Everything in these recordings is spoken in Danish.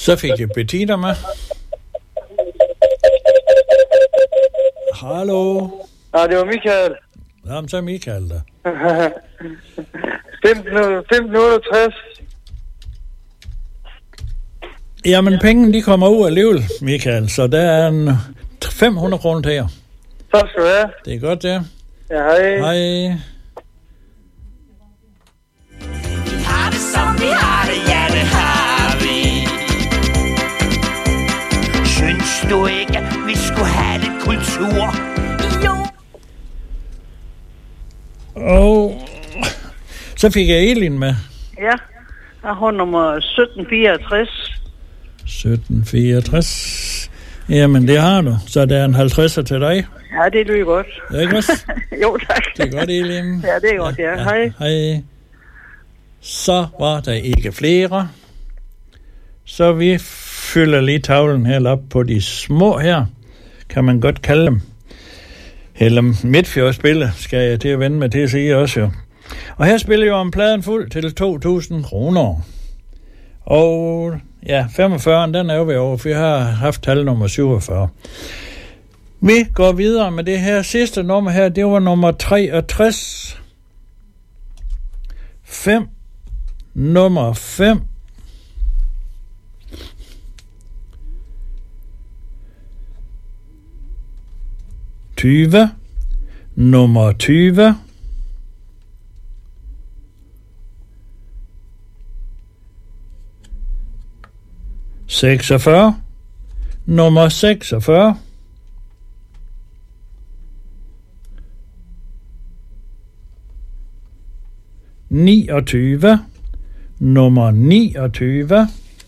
Så fik jeg Bettina med. Hallo? Ja, det var Michael. Jamen, så er Michael der. 1568. Jamen, pengene de kommer ud alligevel, Michael, så der er en 500 kroner til jer. Tak skal du have. Det er godt, ja. Ja, hej. Hej. Vi har det, som vi har det, ja, det har vi. Synes du ikke, at vi skulle have lidt kultur? Jo. Og så fik jeg Elin med. Ja, jeg har nummer 1764. 1764. Jamen, det har du. Så der er en 50'er til dig. Ja, det lyder godt. Ja, ikke også? Jo, tak. Det er godt, Elin. Ja, det er godt, ja. Hej. Hej. Så var der ikke flere. Så vi fylder lige tavlen her op på de små her. Kan man godt kalde dem. Eller midtfjordsspiller skal jeg til at vende med til at sige også jo. Og her spiller jeg om pladen fuld til 2.000 kroner. Og ja, 45, den er jo ved over, for jeg har haft tal nummer 47. Vi går videre med det her sidste nummer her, det var nummer 63. 5. Nummer 5. Nummer 20. 46. Nummer 46. 29. Nummer 29.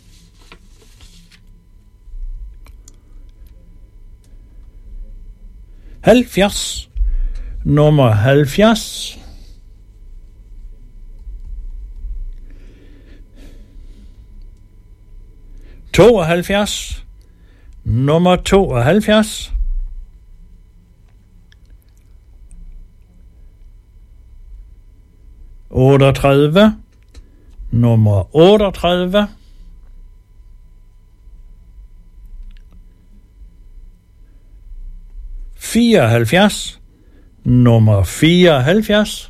70. Nummer 70. 72. Nummer 72. 38. Nummer 38. 74. Nummer 74.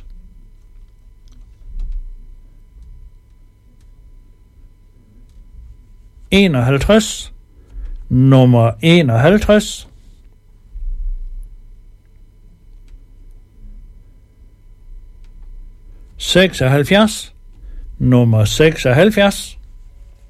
51. Nummer 51. 76. Nummer 76.